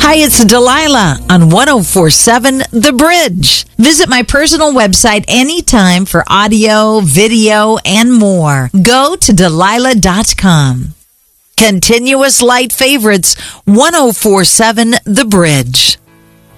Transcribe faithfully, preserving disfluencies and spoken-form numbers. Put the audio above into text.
Hi, it's Delilah on one oh four point seven The Bridge. Visit my personal website anytime for audio, video, and more. Go to Delilah dot com. Continuous Light Favorites, one oh four point seven The Bridge.